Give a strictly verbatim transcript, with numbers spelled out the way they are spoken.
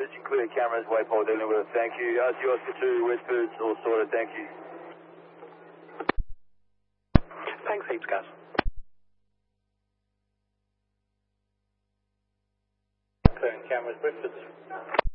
Vision clear, cameras, waypole dealing with it, thank you. R C Oscar two, Westfords, all sorted, thank you. Thanks heaps, guys. Clearing cameras, Westfords.